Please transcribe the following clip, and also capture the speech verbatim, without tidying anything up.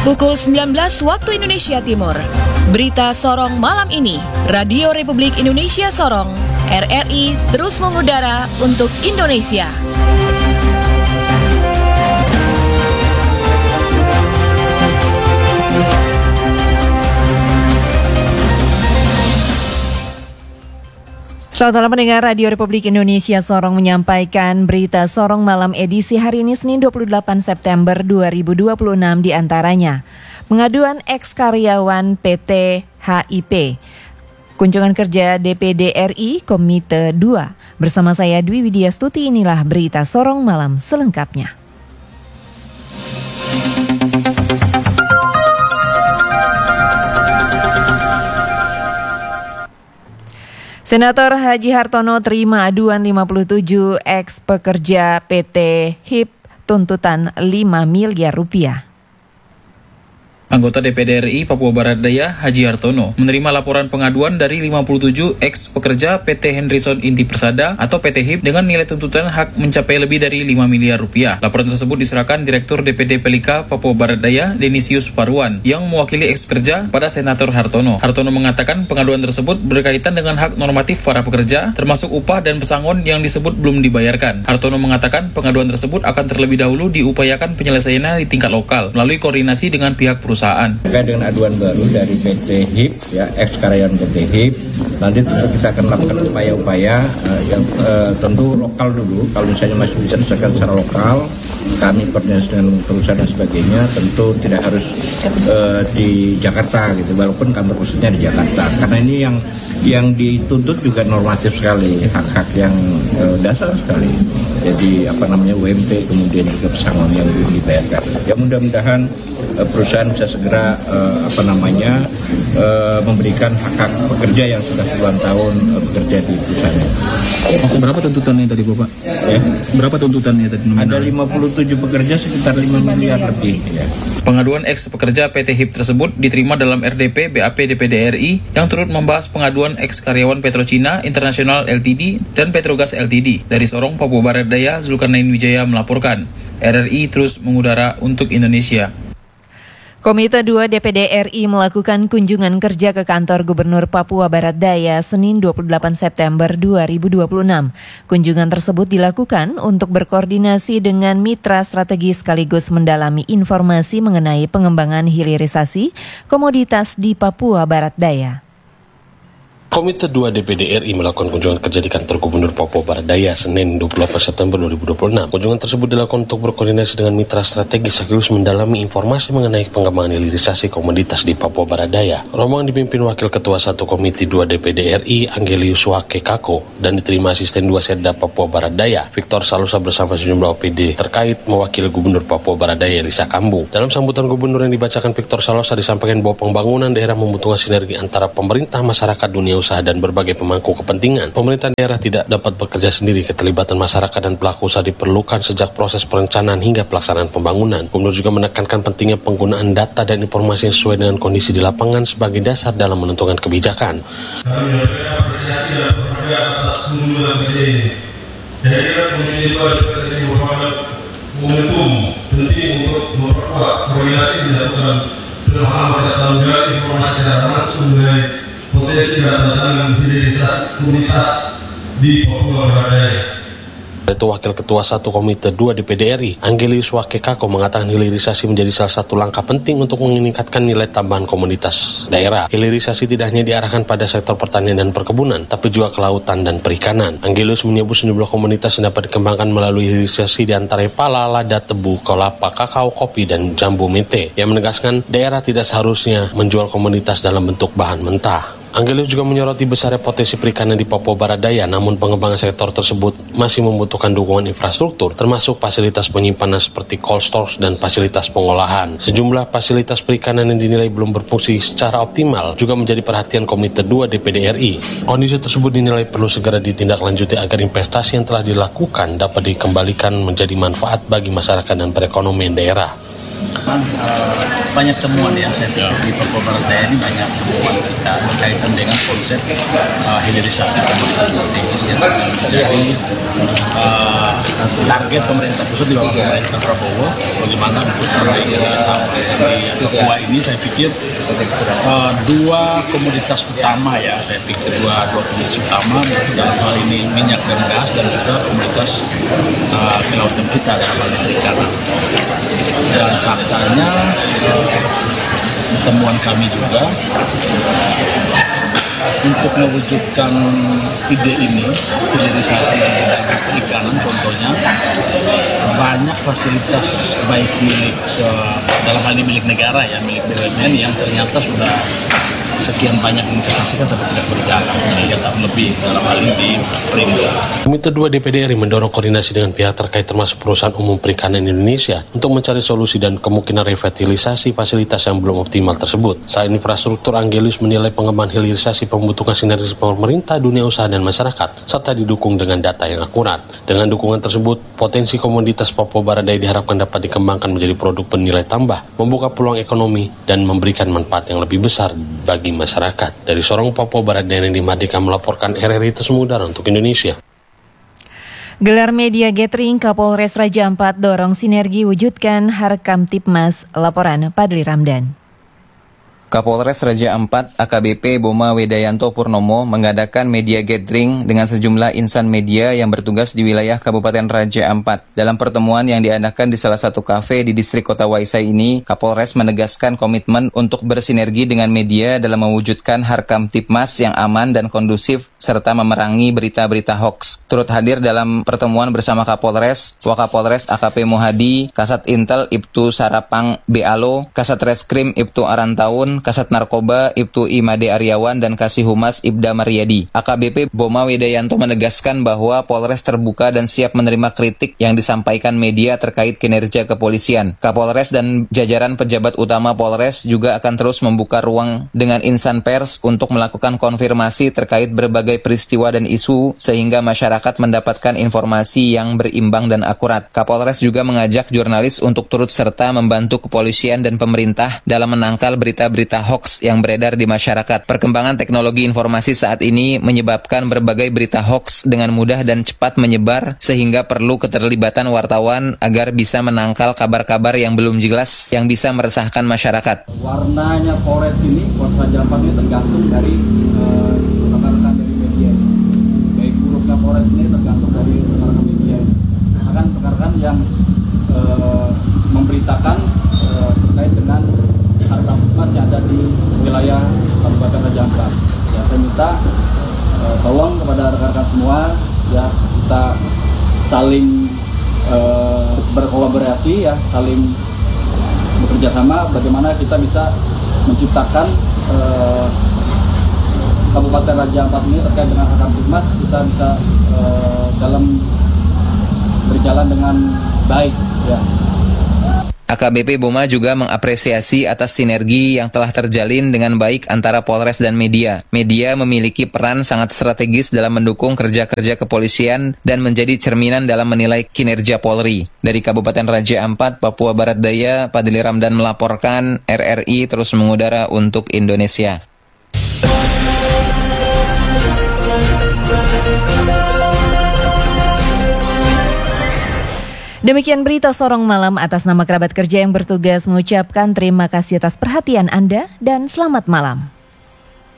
Pukul sembilan belas waktu Indonesia Timur. Berita Sorong malam ini, Radio Republik Indonesia Sorong, R R I terus mengudara untuk Indonesia. Selamat malam pendengar, Radio Republik Indonesia Sorong menyampaikan berita Sorong malam edisi hari ini Senin dua puluh delapan September dua ribu dua puluh enam diantaranya. Pengaduan eks-karyawan P T H I P, kunjungan kerja D P D R I Komite dua. Bersama saya Dwi Widya Stuti, inilah berita Sorong malam selengkapnya. Senator Haji Hartono terima aduan lima puluh tujuh eks-pekerja P T H I P tuntutan lima miliar rupiah. Anggota D P D R I Papua Barat Daya Haji Hartono menerima laporan pengaduan dari lima puluh tujuh eks-pekerja P T Henryson Inti Persada atau P T H I P dengan nilai tuntutan hak mencapai lebih dari lima miliar rupiah. Laporan tersebut diserahkan Direktur D P D Pelika Papua Barat Daya Denisius Parwan yang mewakili eks-pekerja pada Senator Hartono. Hartono mengatakan pengaduan tersebut berkaitan dengan hak normatif para pekerja termasuk upah dan pesangon yang disebut belum dibayarkan. Hartono mengatakan pengaduan tersebut akan terlebih dahulu diupayakan penyelesaiannya di tingkat lokal melalui koordinasi dengan pihak perusahaan. Terkait dengan aduan baru dari P T H I P, ya eks-karyawan P T H I P, nanti tentu kita akan lakukan upaya-upaya uh, yang uh, tentu lokal dulu. Kalau misalnya masih bisa diselesaikan secara lokal, kami koordinasi dengan perusahaan dan sebagainya, tentu tidak harus uh, di Jakarta gitu, walaupun kantor pusatnya di Jakarta. Karena ini yang yang dituntut juga normatif sekali, hak-hak yang uh, dasar sekali. Jadi apa namanya U M P, kemudian juga pesangon yang belum dibayarkan. Ya mudah-mudahan uh, perusahaan bisa segera uh, apa namanya uh, memberikan hak-hak pekerja yang sudah puluhan tahun uh, bekerja di perusahaan. Berapa tuntutannya tadi Bapak? Ya. Berapa tuntutannya tadi? Ada lima puluh tujuh pekerja sekitar lima miliar lebih. Ya. Pengaduan eks-pekerja P T H I P tersebut diterima dalam R D P B A P D P D R I yang turut membahas pengaduan eks-karyawan Petrocina International L T D dan Petrogas L T D. Dari Sorong, Papua Barat Daya, Zulkarnain Wijaya melaporkan. R R I terus mengudara untuk Indonesia. Komite dua D P D R I melakukan kunjungan kerja ke kantor Gubernur Papua Barat Daya Senin dua puluh delapan September dua ribu dua puluh enam. Kunjungan tersebut dilakukan untuk berkoordinasi dengan mitra strategis sekaligus mendalami informasi mengenai pengembangan hilirisasi komoditas di Papua Barat Daya. Komite dua D P D R I melakukan kunjungan kerja di kantor Gubernur Papua Barat Daya Senin dua puluh delapan September dua ribu dua puluh enam. Kunjungan tersebut dilakukan untuk berkoordinasi dengan mitra strategis sekaligus mendalami informasi mengenai pengembangan hilirisasi komoditas di Papua Barat Daya. Rombongan dipimpin Wakil Ketua satu Komite dua D P D R I Angelius Wake Kako dan diterima Asisten dua Setda Papua Barat Daya Victor Salusa bersama sejumlah O P D terkait mewakili Gubernur Papua Barat Daya Risa Kambu. Dalam sambutan Gubernur yang dibacakan Victor Salusa disampaikan bahwa pembangunan daerah membutuhkan sinergi antara pemerintah, masyarakat, dunia usaha dan berbagai pemangku kepentingan. Pemerintah daerah tidak dapat bekerja sendiri. Keterlibatan masyarakat dan pelaku usaha diperlukan sejak proses perencanaan hingga pelaksanaan pembangunan. Gubernur juga menekankan pentingnya penggunaan data dan informasi yang sesuai dengan kondisi di lapangan sebagai dasar dalam menentukan kebijakan. Kami menyampaikan apresiasi dan penghargaan atas kunjungan kerja ini. Kehadiran Komite dua D P D R I merupakan momentum penting untuk memperkuat koordinasi dan melakukan pemahaman masyarakat tanggung jawab informasi secara langsung mengenai potensi dan tantangan hilirisasi komunitas di Papua Barat Daya. Itu Wakil Ketua satu Komite dua D P D R I Angelius Wake Kako mengatakan hilirisasi menjadi salah satu langkah penting untuk meningkatkan nilai tambahan komoditas daerah. Hilirisasi tidak hanya diarahkan pada sektor pertanian dan perkebunan, tapi juga kelautan dan perikanan. Angelius menyebut sejumlah komoditas yang dapat dikembangkan melalui hilirisasi diantaranya pala, lada, tebu, kelapa, kakao, kopi, dan jambu mente. Yang menegaskan daerah tidak seharusnya menjual komoditas dalam bentuk bahan mentah. Angelius juga menyoroti besarnya potensi perikanan di Papua Barat Daya, namun pengembangan sektor tersebut masih membutuhkan dukungan infrastruktur, termasuk fasilitas penyimpanan seperti cold storage dan fasilitas pengolahan. Sejumlah fasilitas perikanan yang dinilai belum berfungsi secara optimal juga menjadi perhatian Komite dua D P D R I. Kondisi tersebut dinilai perlu segera ditindaklanjuti agar investasi yang telah dilakukan dapat dikembalikan menjadi manfaat bagi masyarakat dan perekonomian daerah. Uh, banyak temuan ya, saya pikir di Papua Barat Daya ini banyak temuan kita berkaitan dengan konsep uh, hilirisasi komoditas strategis yang sedang menjadi uh, target pemerintah pusat di bawah pemerintah Prabowo. Bagaimana untuk menaiki di Papua ini, saya pikir uh, dua komoditas utama ya, saya pikir dua dua komoditas utama dalam hal ini minyak dan gas, dan juga komoditas uh, kelautan kita dalam hal ini perikanan. Dan faktanya temuan kami juga untuk mewujudkan ide ini, hilirisasi yang bidang perikanan contohnya, banyak fasilitas baik milik uh, dalam hal ini milik negara ya, milik B U M N yang ternyata sudah sekian banyak investasikan tapi tidak berjalan, jadi tak lebih dalam hal ini di Perindo. Komite dua D P D R I mendorong koordinasi dengan pihak terkait termasuk perusahaan umum perikanan Indonesia untuk mencari solusi dan kemungkinan revitalisasi fasilitas yang belum optimal tersebut. Selain infrastruktur, Angelus menilai pengembangan hilirisasi membutuhkan sinergi pemerintah, dunia usaha dan masyarakat, serta didukung dengan data yang akurat. Dengan dukungan tersebut, potensi komoditas Papua Barat Daya diharapkan dapat dikembangkan menjadi produk bernilai tambah, membuka peluang ekonomi dan memberikan manfaat yang lebih besar bagi masyarakat. Dari Sorong, Papua Barat Daya, Nedi Mardika melaporkan R R I Terus Mengudara untuk Indonesia. Gelar media gathering Kapolres Raja Ampat dorong sinergi wujudkan Harkamtipmas. Laporan Padli Ramdan. Kapolres Raja Ampat A K B P Boma Wedayanto Purnomo mengadakan media gathering dengan sejumlah insan media yang bertugas di wilayah Kabupaten Raja Ampat. Dalam pertemuan yang diadakan di salah satu kafe di distrik Kota Waisai ini, Kapolres menegaskan komitmen untuk bersinergi dengan media dalam mewujudkan Harkamtipmas yang aman dan kondusif serta memerangi berita-berita hoax. Turut hadir dalam pertemuan bersama Kapolres, Wakapolres A K P Muhadi, Kasat Intel Ibtu Sarapang B. Alo, Kasat Reskrim Ibtu Arantaun, Kasat Narkoba Ibtu Imade Aryawan, dan Kasih Humas Ibda Maryadi. A K B P Boma Wedayanto menegaskan bahwa Polres terbuka dan siap menerima kritik yang disampaikan media terkait kinerja kepolisian. Kapolres dan jajaran pejabat utama Polres juga akan terus membuka ruang dengan insan pers untuk melakukan konfirmasi terkait berbagai peristiwa dan isu sehingga masyarakat mendapatkan informasi yang berimbang dan akurat. Kapolres juga mengajak jurnalis untuk turut serta membantu kepolisian dan pemerintah dalam menangkal berita-berita hoax yang beredar di masyarakat. Perkembangan teknologi informasi saat ini menyebabkan berbagai berita hoax dengan mudah dan cepat menyebar sehingga perlu keterlibatan wartawan agar bisa menangkal kabar-kabar yang belum jelas yang bisa meresahkan masyarakat. Warnanya Polres ini, Polres Raja Ampat ini tergantung dari uh, rekan-rekan dari media. Baik buruknya Polres ini tergantung dari rekan-rekan media. Akan rekan-rekan yang uh, memberitakan uh, terkait dengan Harkamtipmas yang ada di wilayah Kabupaten Raja Ampat. Ya, saya minta uh, tolong kepada rekan-rekan semua ya, kita saling uh, berkolaborasi ya, saling bekerja sama bagaimana kita bisa menciptakan uh, Kabupaten Raja Ampat ini terkait dengan Harkamtipmas kita bisa uh, dalam berjalan dengan baik ya. A K B P Boma juga mengapresiasi atas sinergi yang telah terjalin dengan baik antara Polres dan media. Media memiliki peran sangat strategis dalam mendukung kerja-kerja kepolisian dan menjadi cerminan dalam menilai kinerja Polri. Dari Kabupaten Raja Ampat, Papua Barat Daya, Padli Ramdan melaporkan. R R I Terus Mengudara untuk Indonesia. Demikian berita Sorong Malam. Atas nama kerabat kerja yang bertugas mengucapkan terima kasih atas perhatian Anda dan selamat malam.